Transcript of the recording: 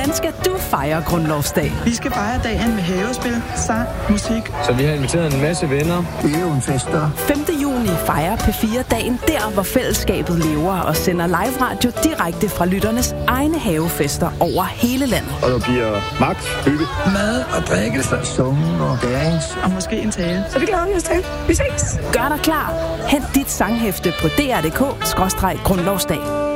Hvordan skal du fejre Grundlovsdag? Vi skal fejre dagen med havespil, sang, musik. Så vi har inviteret en masse venner. Det er jo en fest, der. 5. juni fejrer P4 dagen der, hvor fællesskabet lever og sender live radio direkte fra lytternes egne havefester over hele landet. Og der bliver magt, hygge, mad og drikkelse, sungen og dance. Og måske en tale. Så det glæder vi os til. Vi ses. Gør dig klar. Hent dit sanghæfte på dr.dk/grundlovsdag.